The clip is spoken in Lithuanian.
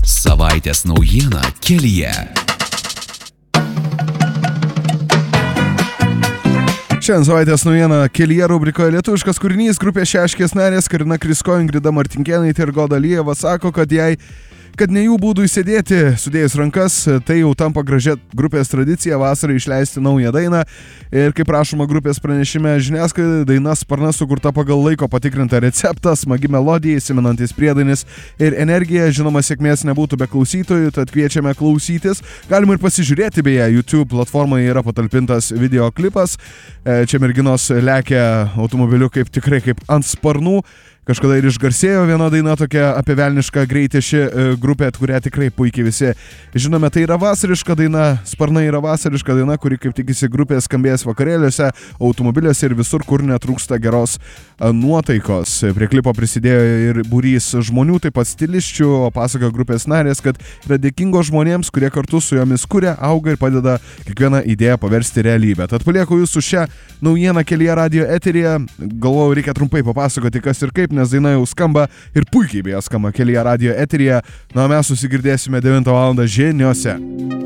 Savaitės naujiena kelyje. Šiandien savaitės naujiena kelyje rubrikoje lietuviškas kūrinys grupės Šeškės narės Karina Krysko, Ingrida Martinkėnaitė ir Goda Lijeva sako, kad ne jų būdų įsėdėti, sudėjus rankas, tai jau tampa gražia grupės tradicija vasarą išleisti naują dainą. Ir kaip rašoma grupės pranešime žiniasklaidai, daina Sparna sukurta pagal laiko patikrintą receptą, smagi melodija, įsimenantis priedainis ir energija. Žinoma, sėkmės nebūtų be klausytojų, tad kviečiame klausytis. Galima ir pasižiūrėti, beje, YouTube platformoje yra patalpintas videoklipas. Čia merginos lekia automobiliu tikrai kaip ant sparnų. Kažkada ir išgarsėjo viena daina tokia apie velnišką greitį, ši grupė, kurią tikrai puikiai visi žinome. Tai yra vasariška daina, Sparnai yra vasariška daina, kuri kaip tikisi grupė skambės vakarėliuose, automobiliuose ir visur, kur netrūksta geros nuotaikos. Prie klipo prisidėjo ir būrys žmonių, taip pat stilisčių, o pasakojo grupės narės, kad yra dėkingo žmonėms, kurie kartu su jomis kuria, auga ir padeda kiekvieną idėją paversti realybę. Tad palieku jūs su šią naujieną kelyje radio eteryje. Galvojau, reikia trumpai papasakoti, kas ir kaip, nes daina jau skamba ir puikiai beje skamba kelyje radio eteryje. Na, o mes susigirdėsime 9 val. Žiniose.